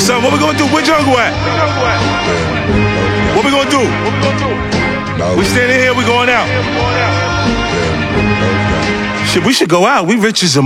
son. What we gonna do? Where Jungle at? What we gonna do? We standing here, we going out. Shit, we should go out. We rich as a